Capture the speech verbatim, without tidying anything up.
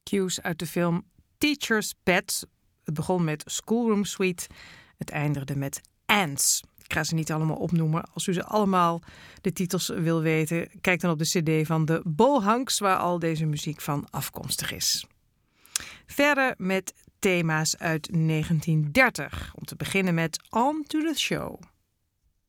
cues uit de film Teacher's Pet. Het begon met Schoolroom Suite. Het eindigde met Ants. Ik ga ze niet allemaal opnoemen. Als u ze allemaal de titels wil weten, kijk dan op de cd van de Bohunks, waar al deze muziek van afkomstig is. Verder met thema's uit negentien dertig. Om te beginnen met On to the Show.